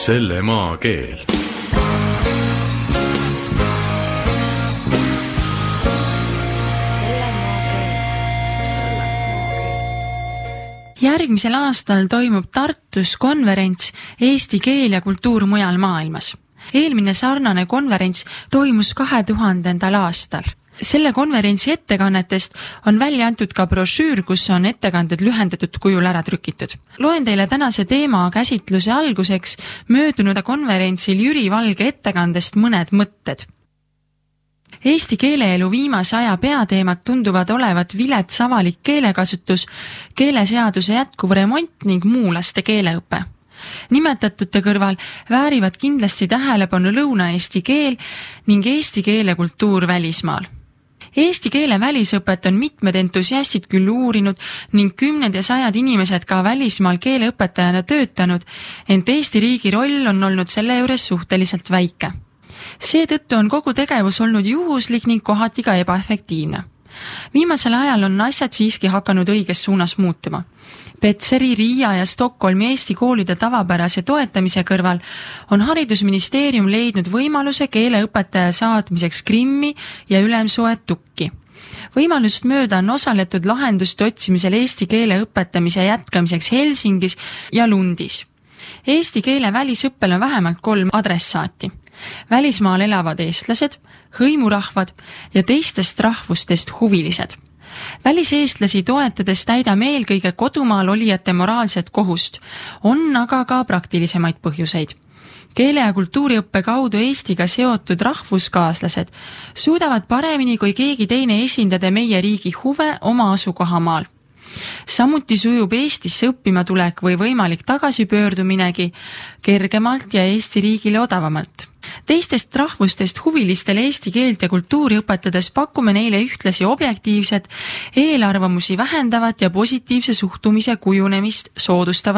Selle maa keel. Järgmisel aastal toimub Tartus konverents Eesti keel ja kultuur mujal maailmas. Eelmine sarnane konverents toimus 2000. aastal. Selle konverentsi ettekannetest on välja antud ka brošüür, kus on ettekanded lühendatud kujul ära trükitud. Loen teile tänase teema käsitluse alguseks möödunud konverentsil Jüri Valge ettekandest mõned mõtted. Eesti keeleelu viimase aja peateemad tunduvad olevat vilets avalik keelekasutus, keeleseaduse jätkuv remont ning muulaste keeleõpe. Nimetatute kõrval väärivad kindlasti tähelepanu Lõuna-Eesti keel ning eesti keele kultuur välismaal. Eesti keele välisõpet on mitmed entusiastid küll uurinud ning kümned ja sajad inimesed ka välismaal keeleõpetajana töötanud, ent Eesti riigi roll on olnud selle juures suhteliselt väike. Seetõttu on kogu tegevus olnud juhuslik ning kohati ka ebaefektiivne. Viimasel ajal on asjad siiski hakanud õiges suunas muutuma. Petseri, Riia ja Stockholmi Eesti koolide tavapärase toetamise kõrval on haridusministeerium leidnud võimaluse keeleõpetaja saatmiseks Krimmi ja Ülemsoe Tukki. Võimalust mööda on osaletud lahenduste otsimisel eesti keele õpetamise jätkamiseks Helsingis ja Lundis. Eesti keele välisõppel on vähemalt 3 adressaati. Välismaal elavad eestlased, hõimurahvad ja teistest rahvustest huvilised. Väliseestlasi toetades täidame eelkõige kodumaal olijate moraalset kohust, on aga ka praktilisemaid põhjuseid. Keele- ja kultuuriõppe kaudu Eestiga seotud rahvuskaaslased suudavad paremini kui keegi teine esindada meie riigi huve oma asukohamaal. Samuti sujub Eestisse õppima tulek või võimalik tagasipöörduminegi kergemalt ja Eesti riigile odavamalt. Teistest rahvustest huvilistele eesti keelt ja kultuuri õpetades pakume neile ühtlasi objektiivset, eelarvamusi vähendavat ja positiivse suhtumise kujunemist soodustavat